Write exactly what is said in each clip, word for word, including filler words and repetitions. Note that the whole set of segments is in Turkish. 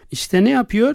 İşte ne yapıyor?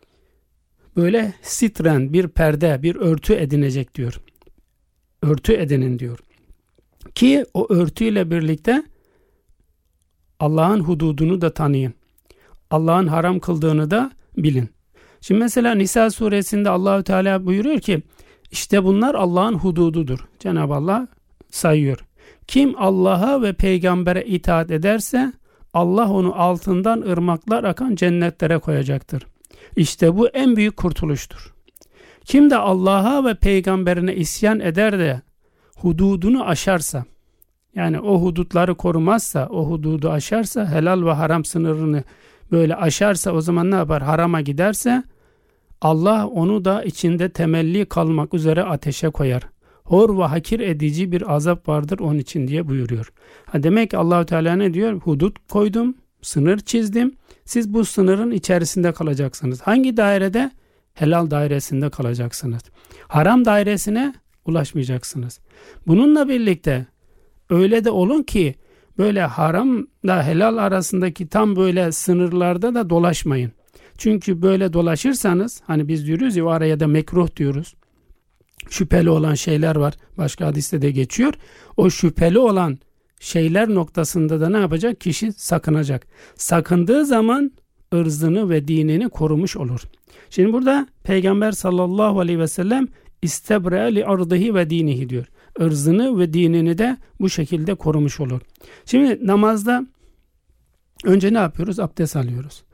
Böyle sitren, bir perde, bir örtü edinecek diyor. Örtü edinin diyor. Ki o örtüyle birlikte Allah'ın hududunu da tanıyın. Allah'ın haram kıldığını da bilin. Şimdi mesela Nisa suresinde Allahü Teala buyuruyor ki işte bunlar Allah'ın hudududur. Cenab-ı Allah sayıyor. Kim Allah'a ve peygambere itaat ederse Allah onu altından ırmaklar akan cennetlere koyacaktır. İşte bu en büyük kurtuluştur. Kim de Allah'a ve peygamberine isyan eder de hududunu aşarsa, yani o hudutları korumazsa, o hududu aşarsa, helal ve haram sınırını böyle aşarsa, o zaman ne yapar? Harama giderse Allah onu da içinde temelli kalmak üzere ateşe koyar. Hor ve hakir edici bir azap vardır onun için diye buyuruyor. Ha demek ki Allah-u Teala ne diyor? Hudut koydum, sınır çizdim. Siz bu sınırın içerisinde kalacaksınız. Hangi dairede? Helal dairesinde kalacaksınız. Haram dairesine ulaşmayacaksınız. Bununla birlikte öyle de olun ki böyle haramla helal arasındaki tam böyle sınırlarda da dolaşmayın. Çünkü böyle dolaşırsanız, hani biz diyoruz ya, o araya da mekruh diyoruz. Şüpheli olan şeyler var. Başka hadiste de geçiyor. O şüpheli olan şeyler noktasında da ne yapacak? Kişi sakınacak. Sakındığı zaman ırzını ve dinini korumuş olur. Şimdi burada Peygamber sallallahu aleyhi ve sellem istebre li ardıhi ve dinihi diyor. Irzını ve dinini de bu şekilde korumuş olur. Şimdi namazda önce ne yapıyoruz? Abdest alıyoruz.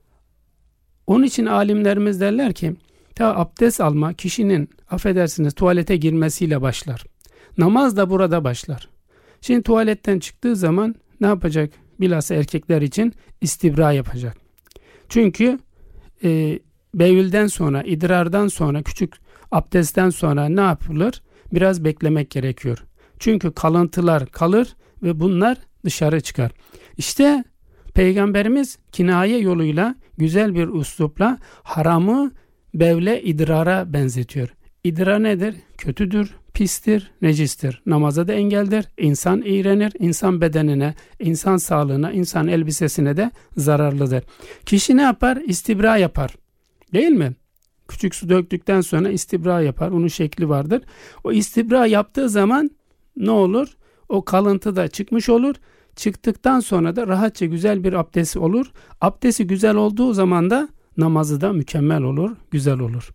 Onun için alimlerimiz derler ki ta abdest alma kişinin, affedersiniz, tuvalete girmesiyle başlar. Namaz da burada başlar. Şimdi tuvaletten çıktığı zaman ne yapacak? Bilhassa erkekler için istibra yapacak. Çünkü e, bevülden sonra, idrardan sonra, küçük abdestten sonra ne yapılır? Biraz beklemek gerekiyor. Çünkü kalıntılar kalır ve bunlar dışarı çıkar. İşte Peygamberimiz kinaye yoluyla, güzel bir üslupla haramı bevle, idrara benzetiyor. İdrar nedir? Kötüdür, pistir, necistir. Namaza da engeldir. İnsan iğrenir. İnsan bedenine, insan sağlığına, insan elbisesine de zararlıdır. Kişi ne yapar? İstibra yapar. Değil mi? Küçük su döktükten sonra istibra yapar. Onun şekli vardır. O istibra yaptığı zaman ne olur? O kalıntı da çıkmış olur. Çıktıktan sonra da rahatça güzel bir abdesti olur. Abdesti güzel olduğu zaman da namazı da mükemmel olur, güzel olur.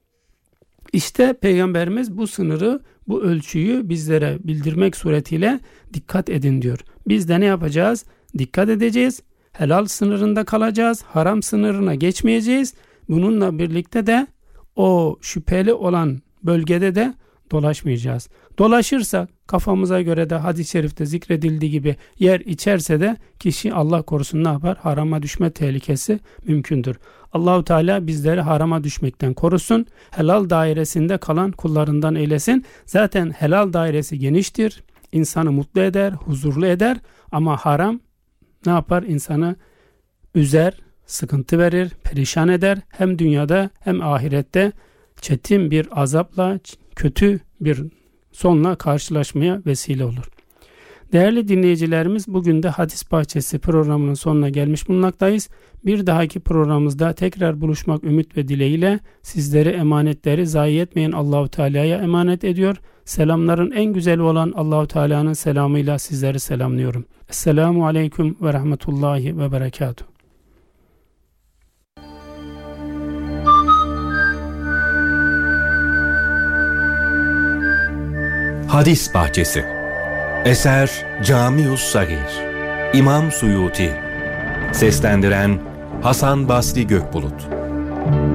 İşte Peygamberimiz bu sınırı, bu ölçüyü bizlere bildirmek suretiyle dikkat edin diyor. Biz de ne yapacağız? Dikkat edeceğiz. Helal sınırında kalacağız. Haram sınırına geçmeyeceğiz. Bununla birlikte de o şüpheli olan bölgede de dolaşmayacağız. Dolaşırsak kafamıza göre de hadis-i şerifte zikredildiği gibi yer içerse de kişi Allah korusun ne yapar? Harama düşme tehlikesi mümkündür. Allahu Teala bizleri harama düşmekten korusun. Helal dairesinde kalan kullarından eylesin. Zaten helal dairesi geniştir. İnsanı mutlu eder, huzurlu eder. Ama haram ne yapar? İnsanı üzer, sıkıntı verir, perişan eder. Hem dünyada hem ahirette çetin bir azapla, kötü bir sonla karşılaşmaya vesile olur. Değerli dinleyicilerimiz, bugün de Hadis Bahçesi programının sonuna gelmiş bulunmaktayız. Bir dahaki programımızda tekrar buluşmak ümit ve dileğiyle sizleri, emanetleri zayi etmeyen Allahu Teala'ya emanet ediyor. Selamların en güzeli olan Allahu Teala'nın selamıyla sizleri selamlıyorum. Esselamu aleyküm ve rahmetullahi ve berekatuhu. Hadis Bahçesi. Eser Camius Sagir. İmam Suyuti. Seslendiren Hasan Basri Gökbulut.